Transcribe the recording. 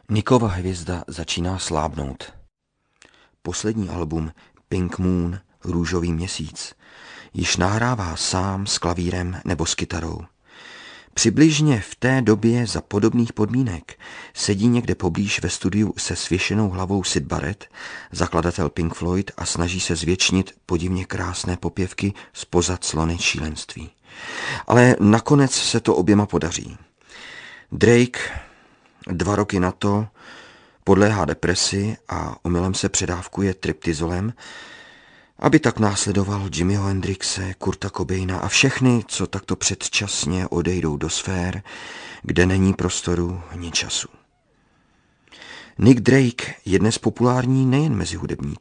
Nickova hvězda začíná slábnout. Poslední album Pink Moon, Růžový měsíc, již nahrává sám s klavírem nebo s kytarou. Přibližně v té době za podobných podmínek sedí někde poblíž ve studiu se svěšenou hlavou Syd Barrett, zakladatel Pink Floyd, a snaží se zvětšnit podivně krásné popěvky zpoza clony šílenství. Ale nakonec se to oběma podaří. Drake 2 roky na to podléhá depresi a omylem se předávkuje triptizolem, aby tak následoval Jimmyho Hendrixe, Kurta Cobaina a všechny, co takto předčasně odejdou do sfér, kde není prostoru ni času. Nick Drake je dnes populární nejen mezi hudebníky.